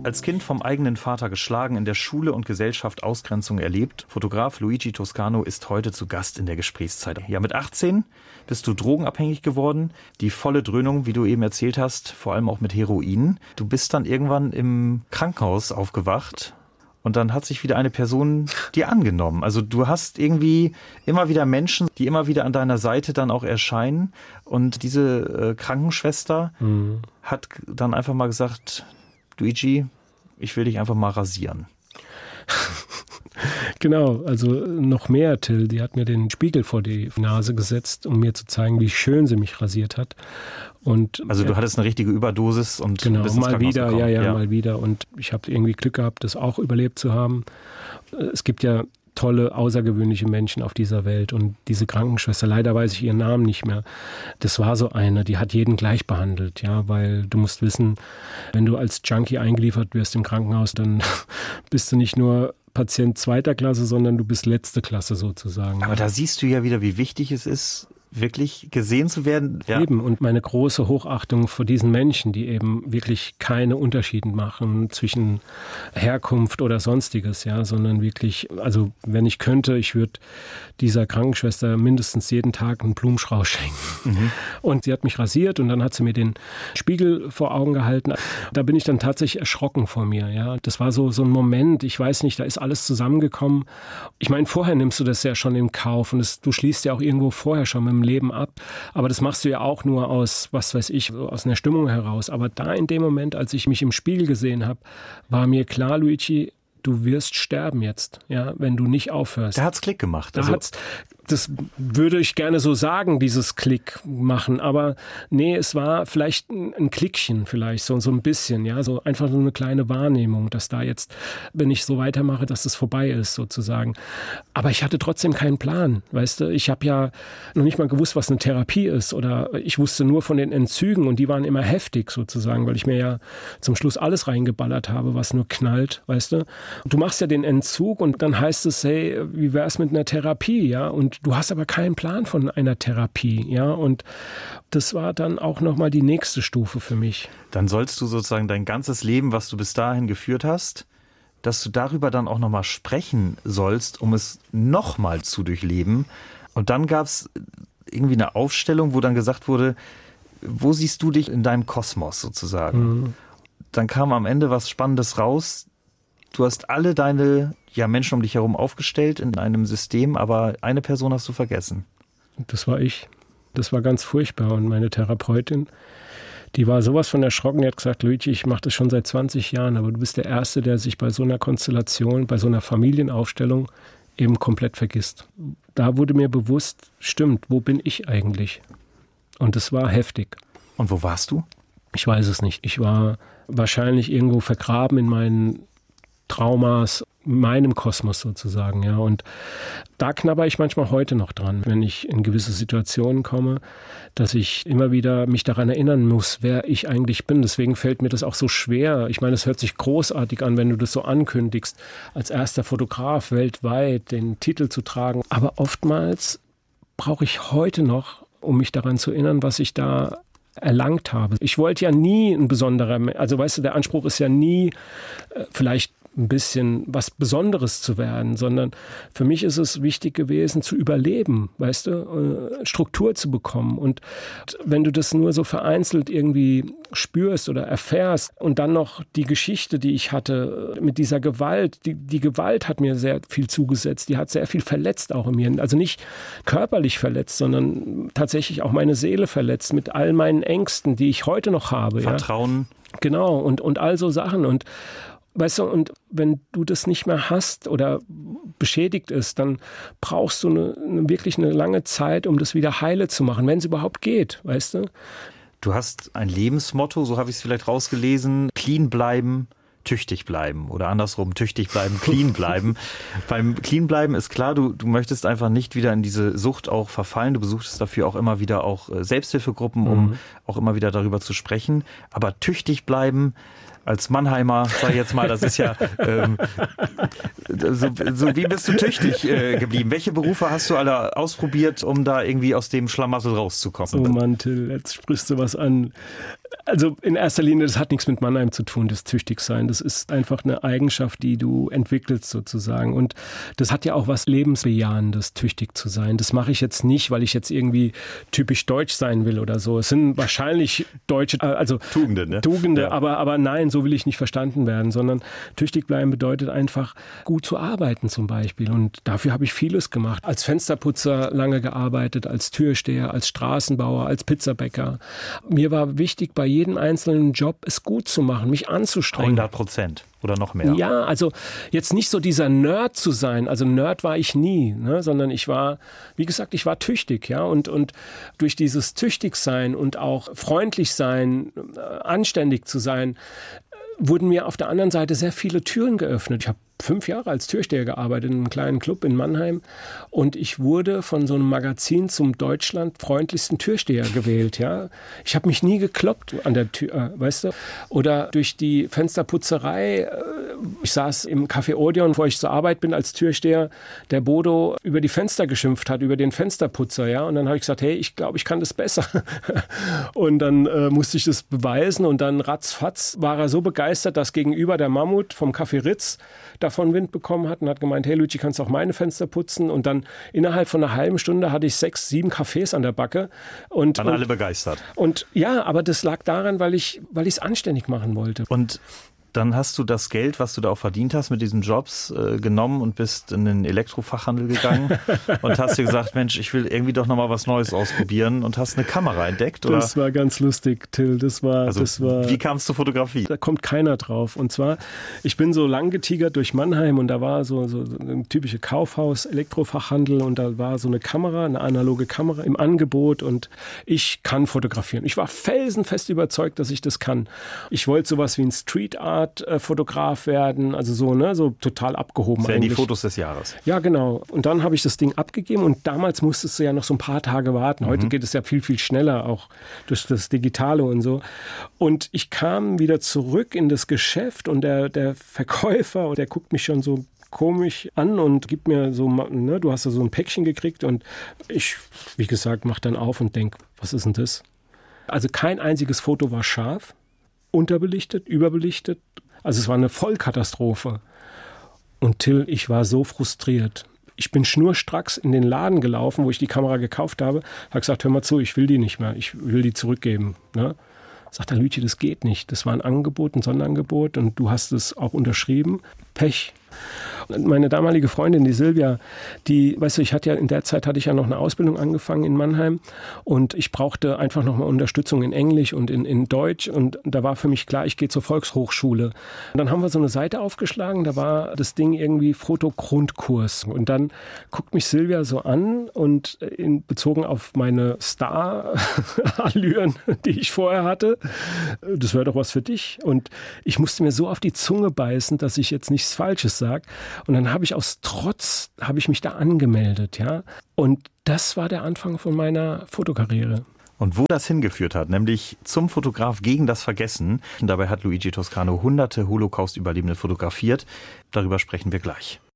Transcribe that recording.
Als Kind vom eigenen Vater geschlagen, in der Schule und Gesellschaft Ausgrenzung erlebt. Fotograf Luigi Toscano ist heute zu Gast in der Gesprächszeit. Ja, mit 18 bist du drogenabhängig geworden. Die volle Dröhnung, wie du eben erzählt hast, vor allem auch mit Heroin. Du bist dann irgendwann im Krankenhaus aufgewacht und dann hat sich wieder eine Person dir angenommen. Also du hast irgendwie immer wieder Menschen, die immer wieder an deiner Seite dann auch erscheinen. Und diese Krankenschwester hat dann einfach mal gesagt: Luigi, ich will dich einfach mal rasieren. Genau, also noch mehr, Till, die hat mir den Spiegel vor die Nase gesetzt, um mir zu zeigen, wie schön sie mich rasiert hat. Und also du hattest eine richtige Überdosis und genau, bist ins mal wieder, gekommen. Ja, mal wieder. Und ich habe irgendwie Glück gehabt, das auch überlebt zu haben. Es gibt ja tolle, außergewöhnliche Menschen auf dieser Welt. Und diese Krankenschwester, leider weiß ich ihren Namen nicht mehr, das war so eine, die hat jeden gleich behandelt, ja, weil du musst wissen, wenn du als Junkie eingeliefert wirst im Krankenhaus, dann bist du nicht nur Patient zweiter Klasse, sondern du bist letzte Klasse sozusagen. Aber da siehst du ja wieder, wie wichtig es ist, wirklich gesehen zu werden. Ja. Eben, und meine große Hochachtung vor diesen Menschen, die eben wirklich keine Unterschiede machen zwischen Herkunft oder Sonstiges, ja, sondern wirklich, also wenn ich könnte, ich würde dieser Krankenschwester mindestens jeden Tag einen Blumenstrauß schenken. Und sie hat mich rasiert und dann hat sie mir den Spiegel vor Augen gehalten. Da bin ich dann tatsächlich erschrocken vor mir, ja. Das war so ein Moment, ich weiß nicht, da ist alles zusammengekommen. Ich meine, vorher nimmst du das ja schon in Kauf und du schließt ja auch irgendwo vorher schon mit dem Leben ab. Aber das machst du ja auch nur aus, was weiß ich, aus einer Stimmung heraus. Aber da in dem Moment, als ich mich im Spiegel gesehen habe, war mir klar, Luigi, du wirst sterben jetzt, ja, wenn du nicht aufhörst. Da hat's Klick gemacht. Das würde ich gerne so sagen, dieses Klick machen, aber nee, es war vielleicht ein Klickchen vielleicht, so ein bisschen, ja, so einfach so eine kleine Wahrnehmung, dass da jetzt, wenn ich so weitermache, dass es vorbei ist sozusagen. Aber ich hatte trotzdem keinen Plan, weißt du, ich habe ja noch nicht mal gewusst, was eine Therapie ist oder ich wusste nur von den Entzügen und die waren immer heftig sozusagen, weil ich mir ja zum Schluss alles reingeballert habe, was nur knallt, weißt du. Du machst ja den Entzug und dann heißt es, hey, wie wär's mit einer Therapie, ja, und du hast aber keinen Plan von einer Therapie, ja, und das war dann auch nochmal die nächste Stufe für mich. Dann sollst du sozusagen dein ganzes Leben, was du bis dahin geführt hast, dass du darüber dann auch nochmal sprechen sollst, um es nochmal zu durchleben. Und dann gab es irgendwie eine Aufstellung, wo dann gesagt wurde, wo siehst du dich in deinem Kosmos sozusagen? Dann kam am Ende was Spannendes raus. Du hast alle deine Menschen um dich herum aufgestellt in einem System, aber eine Person hast du vergessen. Das war ich. Das war ganz furchtbar. Und meine Therapeutin, die war sowas von erschrocken. Die hat gesagt, Luigi, ich mache das schon seit 20 Jahren, aber du bist der Erste, der sich bei so einer Konstellation, bei so einer Familienaufstellung eben komplett vergisst. Da wurde mir bewusst, stimmt, wo bin ich eigentlich? Und das war heftig. Und wo warst du? Ich weiß es nicht. Ich war wahrscheinlich irgendwo vergraben in meinen Traumas, meinem Kosmos sozusagen, ja. Und da knabber ich manchmal heute noch dran, wenn ich in gewisse Situationen komme, dass ich immer wieder mich daran erinnern muss, wer ich eigentlich bin. Deswegen fällt mir das auch so schwer. Ich meine, es hört sich großartig an, wenn du das so ankündigst, als erster Fotograf weltweit den Titel zu tragen. Aber oftmals brauche ich heute noch, um mich daran zu erinnern, was ich da erlangt habe. Ich wollte ja nie ein besonderer, also weißt du, der Anspruch ist ja nie vielleicht ein bisschen was Besonderes zu werden, sondern für mich ist es wichtig gewesen, zu überleben, weißt du, Struktur zu bekommen. Und wenn du das nur so vereinzelt irgendwie spürst oder erfährst und dann noch die Geschichte, die ich hatte mit dieser Gewalt, die Gewalt hat mir sehr viel zugesetzt, die hat sehr viel verletzt auch in mir. Also nicht körperlich verletzt, sondern tatsächlich auch meine Seele verletzt mit all meinen Ängsten, die ich heute noch habe. Vertrauen. Ja? Genau, und all so Sachen. Und weißt du, und wenn du das nicht mehr hast oder beschädigt ist, dann brauchst du wirklich eine lange Zeit, um das wieder heile zu machen, wenn es überhaupt geht, weißt du? Du hast ein Lebensmotto, so habe ich es vielleicht rausgelesen, clean bleiben, tüchtig bleiben oder andersrum, tüchtig bleiben, clean bleiben. Beim clean bleiben ist klar, du möchtest einfach nicht wieder in diese Sucht auch verfallen. Du besuchst dafür auch immer wieder auch Selbsthilfegruppen, um auch immer wieder darüber zu sprechen. Aber tüchtig bleiben, Als Mannheimer, sag ich jetzt mal, das ist ja so wie bist du tüchtig geblieben? Welche Berufe hast du alle ausprobiert, um da irgendwie aus dem Schlamassel rauszukommen? Oh Mann, Till, jetzt sprichst du was an. Also in erster Linie, das hat nichts mit Mannheim zu tun, das Tüchtigsein. Das ist einfach eine Eigenschaft, die du entwickelst sozusagen. Und das hat ja auch was Lebensbejahendes, tüchtig zu sein. Das mache ich jetzt nicht, weil ich jetzt irgendwie typisch deutsch sein will oder so. Es sind wahrscheinlich deutsche, also Tugenden, ne? Tugende, Ja. aber nein, so will ich nicht verstanden werden, sondern tüchtig bleiben bedeutet einfach gut zu arbeiten zum Beispiel. Und dafür habe ich vieles gemacht. Als Fensterputzer lange gearbeitet, als Türsteher, als Straßenbauer, als Pizzabäcker. Mir war wichtig, bei jedem einzelnen Job es gut zu machen, mich anzustrengen. 100% oder noch mehr. Ja, also jetzt nicht so dieser Nerd zu sein. Also Nerd war ich nie, ne? Sondern ich war, wie gesagt, ich war tüchtig. Ja? Und durch dieses Tüchtigsein und auch freundlich sein, anständig zu sein, wurden mir auf der anderen Seite sehr viele Türen geöffnet. Ich habe 5 Jahre als Türsteher gearbeitet in einem kleinen Club in Mannheim und ich wurde von so einem Magazin zum deutschlandfreundlichsten Türsteher gewählt. Ja? Ich habe mich nie gekloppt an der Tür, weißt du? Oder durch die Fensterputzerei. Ich saß im Café Odeon, wo ich zur Arbeit bin als Türsteher, der Bodo über die Fenster geschimpft hat, über den Fensterputzer. Ja? Und dann habe ich gesagt, hey, ich glaube, ich kann das besser. Und dann musste ich das beweisen und dann ratzfatz war er so begeistert, dass gegenüber der Mammut vom Café Ritz davon Wind bekommen hat und hat gemeint, hey Luigi, kannst du auch meine Fenster putzen? Und dann innerhalb von einer halben Stunde hatte ich 6, 7 Cafés an der Backe. Und alle begeistert. Und ja, aber das lag daran, weil ich es anständig machen wollte. Und dann hast du das Geld, was du da auch verdient hast mit diesen Jobs, genommen und bist in den Elektrofachhandel gegangen und hast dir gesagt, Mensch, ich will irgendwie doch nochmal was Neues ausprobieren und hast eine Kamera entdeckt, oder? Das war ganz lustig, Till. Wie kam es zur Fotografie? Da kommt keiner drauf. Und zwar, ich bin so lang getigert durch Mannheim und da war so ein typische Kaufhaus, Elektrofachhandel und da war so eine Kamera, eine analoge Kamera im Angebot und ich kann fotografieren. Ich war felsenfest überzeugt, dass ich das kann. Ich wollte sowas wie ein Street Art Fotograf werden, also so total abgehoben Das eigentlich. die Fotos des Jahres. Ja, genau. Und dann habe ich das Ding abgegeben und damals musstest du ja noch so ein paar Tage warten. Heute geht es ja viel, viel schneller, auch durch das Digitale und so. Und ich kam wieder zurück in das Geschäft und der Verkäufer, der guckt mich schon so komisch an und gibt mir so, ne, du hast da so ein Päckchen gekriegt und ich, wie gesagt, mach dann auf und denk, was ist denn das? Also kein einziges Foto war scharf. Unterbelichtet, überbelichtet. Also es war eine Vollkatastrophe. Und Till, ich war so frustriert. Ich bin schnurstracks in den Laden gelaufen, wo ich die Kamera gekauft habe. Habe gesagt, hör mal zu, ich will die nicht mehr. Ich will die zurückgeben. Ne? Sagt der Luigi, das geht nicht. Das war ein Angebot, ein Sonderangebot und du hast es auch unterschrieben. Pech. Meine damalige Freundin, die Silvia, weißt du, in der Zeit hatte ich ja noch eine Ausbildung angefangen in Mannheim und ich brauchte einfach nochmal Unterstützung in Englisch und in Deutsch und da war für mich klar, ich gehe zur Volkshochschule. Und dann haben wir so eine Seite aufgeschlagen, da war das Ding irgendwie Fotogrundkurs und dann guckt mich Silvia so an und bezogen auf meine Star-Allüren, die ich vorher hatte, das wäre doch was für dich. Und ich musste mir so auf die Zunge beißen, dass ich jetzt nichts Falsches sage. Und dann habe ich aus Trotz, mich da angemeldet, ja. Und das war der Anfang von meiner Fotokarriere. Und wo das hingeführt hat, nämlich zum Fotograf gegen das Vergessen. Und dabei hat Luigi Toscano hunderte Holocaust-Überlebende fotografiert. Darüber sprechen wir gleich.